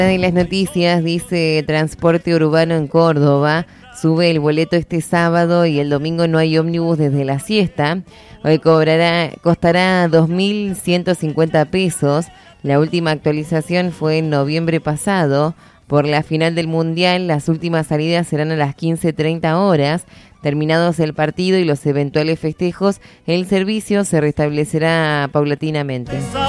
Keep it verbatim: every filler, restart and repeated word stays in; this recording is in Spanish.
De las noticias dice transporte urbano en Córdoba. Sube el boleto este sábado y el domingo no hay ómnibus desde la siesta. Hoy cobrará, costará dos mil ciento cincuenta pesos. La última actualización fue en noviembre pasado. Por la final del Mundial, las últimas salidas serán a las quince treinta horas. Terminados el partido y los eventuales festejos, el servicio se restablecerá paulatinamente.